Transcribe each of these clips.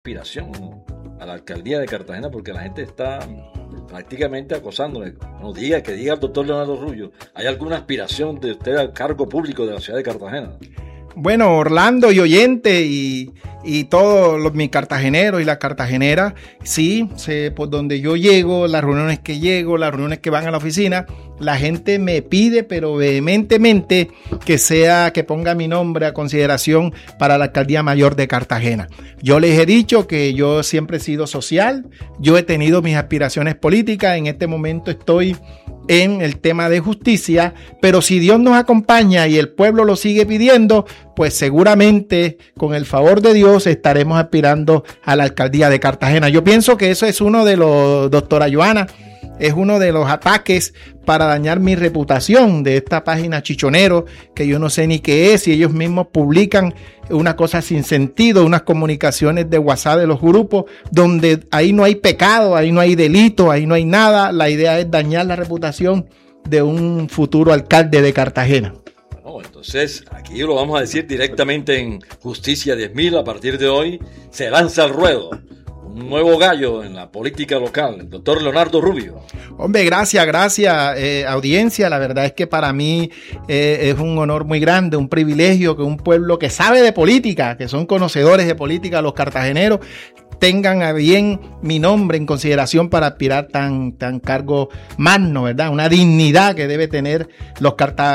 aspiración, ¿no?, a la alcaldía de Cartagena, porque la gente está prácticamente acosándole. No diga, que diga el doctor Leonardo Rubio, ¿hay alguna aspiración de usted al cargo público de la ciudad de Cartagena? Bueno, Orlando y oyente y todos mis cartageneros y las cartageneras, sí, sé por donde yo llego, las reuniones que llego, las reuniones que van a la oficina, la gente me pide, pero vehementemente, que ponga mi nombre a consideración para la alcaldía mayor de Cartagena. Yo les he dicho que yo siempre he sido social, yo he tenido mis aspiraciones políticas, en este momento estoy en el tema de justicia, pero si Dios nos acompaña y el pueblo lo sigue pidiendo, pues seguramente con el favor de Dios estaremos aspirando a la alcaldía de Cartagena. Yo pienso que eso es uno de los, doctora Joana, es uno de los ataques para dañar mi reputación de esta página Chichonero, que yo no sé ni qué es, y ellos mismos publican una cosa sin sentido, unas comunicaciones de WhatsApp de los grupos, donde ahí no hay pecado, ahí no hay delito, ahí no hay nada. La idea es dañar la reputación de un futuro alcalde de Cartagena. Bueno, entonces aquí lo vamos a decir directamente en Justicia 10.000. A partir de hoy se lanza al ruedo un nuevo gallo en la política local, el doctor Leonardo Rubio. Hombre, gracias, audiencia. La verdad es que para mí es un honor muy grande, un privilegio que un pueblo que sabe de política, que son conocedores de política, los cartageneros, tengan a bien mi nombre en consideración para aspirar tan cargo magno, ¿verdad? Una dignidad que debe tener los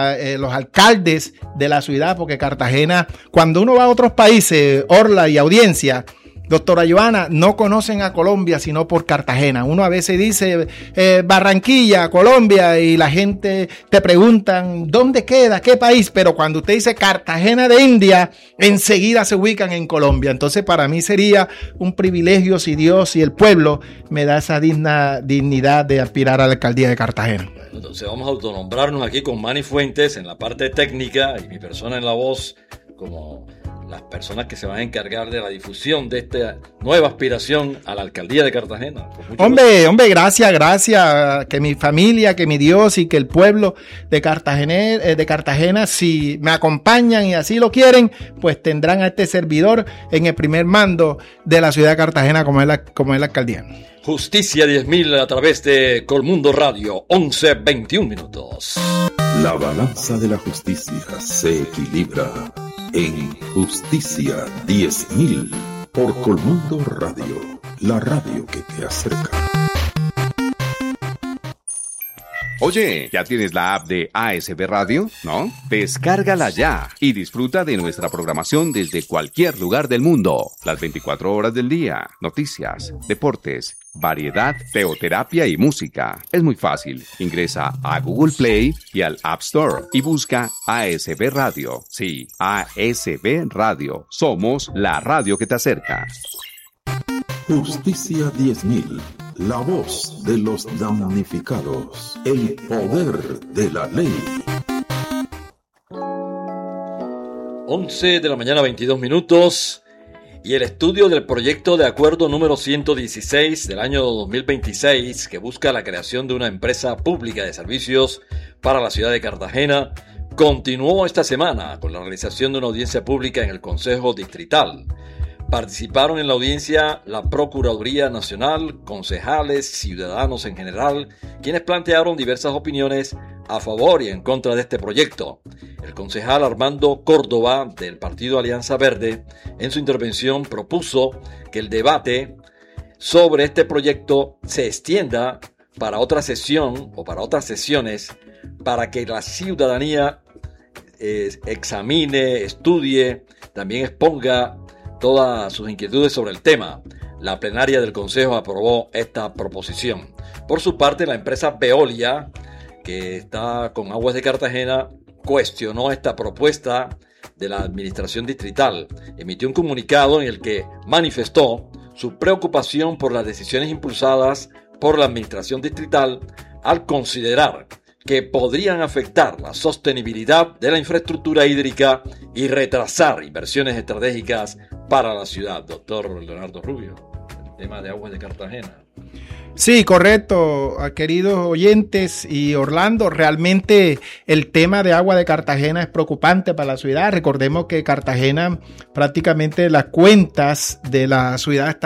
alcaldes de la ciudad, porque Cartagena, cuando uno va a otros países, Orla y audiencia, doctora Joana, no conocen a Colombia sino por Cartagena. Uno a veces dice Barranquilla, Colombia, y la gente te preguntan ¿dónde queda? ¿Qué país? Pero cuando usted dice Cartagena de India, enseguida se ubican en Colombia. Entonces para mí sería un privilegio si Dios y el pueblo me da esa dignidad de aspirar a la alcaldía de Cartagena. Entonces vamos a autonombrarnos aquí con Manny Fuentes en la parte técnica y mi persona en la voz como las personas que se van a encargar de la difusión de esta nueva aspiración a la alcaldía de Cartagena. Hombre, gracias, que mi familia, que mi Dios y que el pueblo de Cartagena, si me acompañan y así lo quieren, pues tendrán a este servidor en el primer mando de la ciudad de Cartagena como es la alcaldía. Justicia 10.000 a través de Colmundo Radio, 11:21 minutos. La balanza de la justicia se equilibra en Justicia 10.000 por Colmundo Radio, la radio que te acerca. Oye, ¿ya tienes la app de ASB Radio? ¿No? Descárgala ya y disfruta de nuestra programación desde cualquier lugar del mundo. Las 24 horas del día, noticias, deportes, variedad, teoterapia y música. Es muy fácil. Ingresa a Google Play y al App Store y busca ASB Radio. Sí, ASB Radio. Somos la radio que te acerca. Justicia 10.000. La voz de los damnificados, el poder de la ley. 11 de la mañana, 22 minutos. Y el estudio del proyecto de acuerdo número 116 del año 2026, que busca la creación de una empresa pública de servicios para la ciudad de Cartagena, continuó esta semana con la realización de una audiencia pública en el Consejo Distrital. Participaron en la audiencia la Procuraduría Nacional, concejales, ciudadanos en general, quienes plantearon diversas opiniones a favor y en contra de este proyecto. El concejal Armando Córdoba, del Partido Alianza Verde, en su intervención propuso que el debate sobre este proyecto se extienda para otra sesión o para otras sesiones, para que la ciudadanía examine, estudie, también exponga todas sus inquietudes sobre el tema. La plenaria del Consejo aprobó esta proposición. Por su parte, la empresa Veolia, que está con Aguas de Cartagena, cuestionó esta propuesta de la administración distrital. Emitió un comunicado en el que manifestó su preocupación por las decisiones impulsadas por la administración distrital al considerar que podrían afectar la sostenibilidad de la infraestructura hídrica y retrasar inversiones estratégicas para la ciudad. Doctor Leonardo Rubio, el tema de Aguas de Cartagena. Sí, correcto, queridos oyentes y Orlando, realmente el tema de agua de Cartagena es preocupante para la ciudad. Recordemos que Cartagena prácticamente las cuentas de la ciudad están